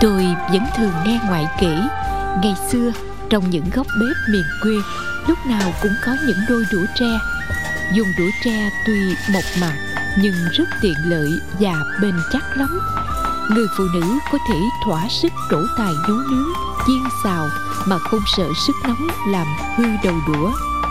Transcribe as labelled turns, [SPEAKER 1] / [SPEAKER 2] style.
[SPEAKER 1] Tôi vẫn thường nghe ngoại kể, ngày xưa trong những góc bếp miền quê lúc nào cũng có những đôi đũa tre. Dùng đũa tre tuy mộc mạc nhưng rất tiện lợi và bền chắc lắm. Người phụ nữ có thể thỏa sức trổ tài nấu nướng, chiên xào mà không sợ sức nóng làm hư đầu đũa.